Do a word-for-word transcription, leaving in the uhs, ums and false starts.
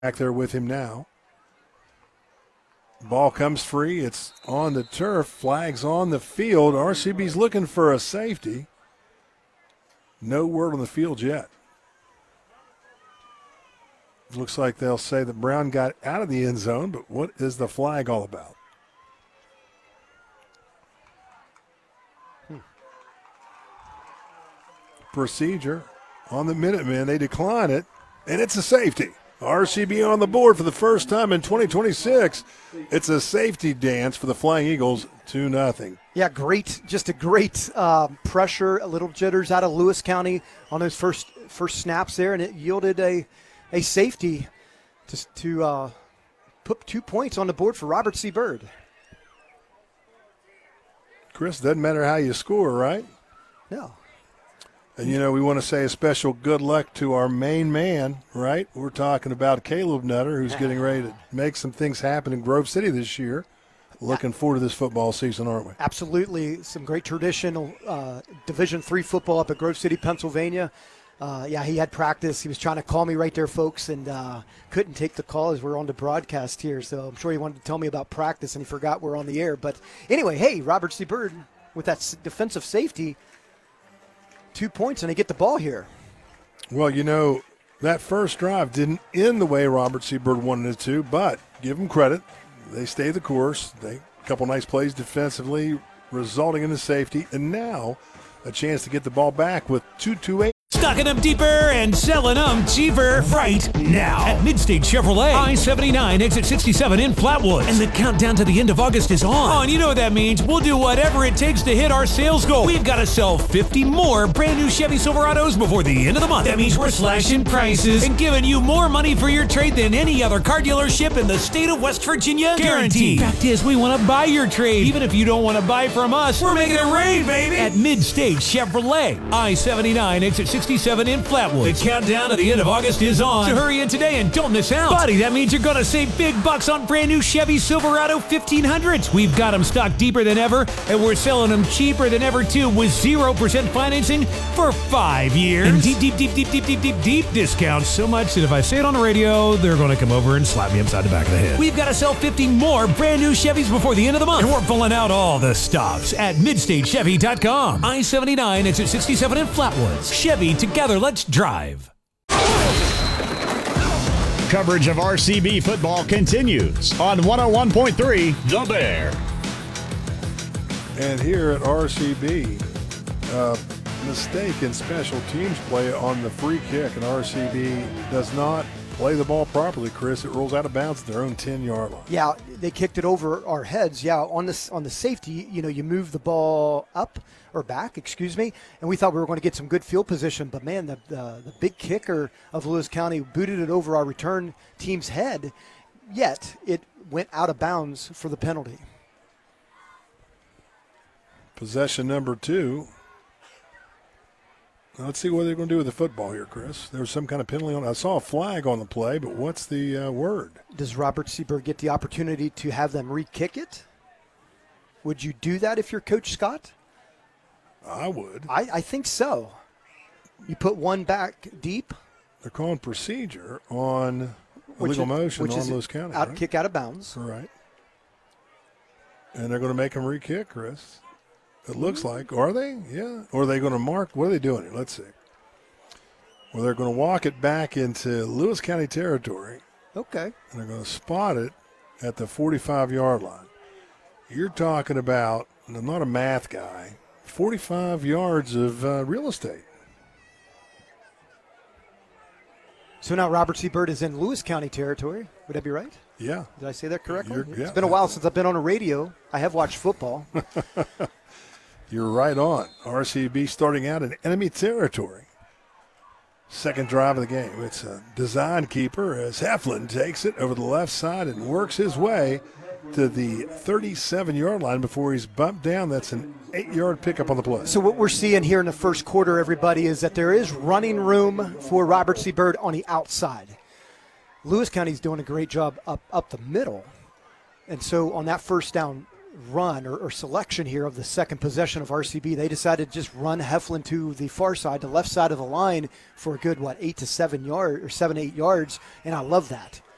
back there with him now. Ball comes free. It's on the turf. Flags on the field. R C B's looking for a safety. No word on the field yet. Looks like they'll say that Brown got out of the end zone, but what is the flag all about? Hmm. Procedure on the Minutemen. They decline it, and it's a safety. R C B on the board for the first time in twenty twenty-six. It's a safety dance for the Flying Eagles, two nothing. Yeah, great. Just a great uh, pressure, a little jitters out of Lewis County on those first first snaps there, and it yielded a a safety to, to uh, put two points on the board for Robert C. Byrd. Chris, doesn't matter how you score, right? No. And, you know, we want to say a special good luck to our main man, right? We're talking about Caleb Nutter, who's getting ready to make some things happen in Grove City this year. Looking forward to this football season, aren't we? Absolutely. Some great traditional uh, Division three football up at Grove City, Pennsylvania. Uh, yeah, he had practice. He was trying to call me right there, folks, and uh, couldn't take the call as we're on the broadcast here. So I'm sure he wanted to tell me about practice, and he forgot we're on the air. But anyway, hey, Robert C. Byrd with that defensive safety, two points, and they get the ball here. Well, you know, that first drive didn't end the way Robert C. Byrd wanted it to, but give them credit. They stayed the course. They a couple nice plays defensively, resulting in the safety, and now a chance to get the ball back with two two eight. Stocking them deeper and selling them cheaper right now at Midstate Chevrolet, I seventy-nine, exit sixty-seven in Flatwoods. And the countdown to the end of August is on. Oh, and you know what that means. We'll do whatever it takes to hit our sales goal. We've got to sell fifty more brand new Chevy Silverados before the end of the month. That means we're slashing prices and giving you more money for your trade than any other car dealership in the state of West Virginia. Guaranteed. Fact is, we want to buy your trade. Even if you don't want to buy from us, we're making it rain, baby. At Midstate Chevrolet, I seventy-nine, exit sixty-seven in Flatwood. The countdown to the end of August is on. So hurry in today and don't miss out. Buddy, that means you're going to save big bucks on brand new Chevy Silverado fifteen hundreds. We've got them stocked deeper than ever, and we're selling them cheaper than ever, too, with zero percent financing for five years. And deep, deep, deep, deep, deep, deep, deep, deep discounts. So much that if I say it on the radio, they're going to come over and slap me upside the back of the head. We've got to sell fifty more brand new Chevys before the end of the month. And we're pulling out all the stops at midstate chevy dot com. I seventy-nine, exit sixty-seven in Flatwoods. Chevy, together, let's drive. Coverage of R C B football continues on one oh one point three The Bear. And here at R C B, uh, mistake in special teams play on the free kick, and R C B does not play the ball properly, Chris. It rolls out of bounds at their own ten-yard line. Yeah, they kicked it over our heads. Yeah, on this on the safety, you know, you move the ball up or back, excuse me, and we thought we were going to get some good field position. But, man, the, the, the big kicker of Lewis County booted it over our return team's head, yet it went out of bounds for the penalty. Possession number two. Now let's see what they're going to do with the football here, Chris. There was some kind of penalty on it. I saw a flag on the play, but what's the uh, word? Does Robert C. Byrd get the opportunity to have them re-kick it? Would you do that if you're Coach Scott? I would. I, I think so. You put one back deep. They're calling procedure on Which illegal is, motion which on is Lewis County. Out, right? Kick out of bounds. Right. And they're going to make them re-kick, Chris. It looks like. Are they? Yeah. Or are they going to mark? What are they doing here? Let's see. Well, they're going to walk it back into Lewis County territory. Okay. And they're going to spot it at the forty-five-yard line. You're talking about, and I'm not a math guy, forty-five yards of uh, real estate. So now Robert C. Byrd is in Lewis County territory. Would that be right? Yeah. Did I say that correctly? You're, yeah. It's been a while since I've been on a radio. I have watched football. You're right on. R C B starting out in enemy territory. Second drive of the game. It's a design keeper as Heflin takes it over the left side and works his way to the thirty-seven-yard line before he's bumped down. That's an eight-yard pickup on the play. So what we're seeing here in the first quarter, everybody, is that there is running room for Robert C. Byrd on the outside. Lewis County's doing a great job up, up the middle. And so on that first down run or, or selection here of the second possession of R C B, they decided to just run Heflin to the far side, the left side of the line for a good, what, eight to seven yards or seven, eight yards. And I love that.